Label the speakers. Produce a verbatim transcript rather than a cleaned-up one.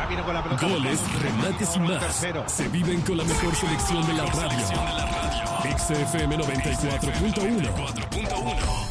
Speaker 1: viene con la pelota.
Speaker 2: Goles, remates y más. Se viven con la mejor selección de la radio. X F M noventa y cuatro punto uno.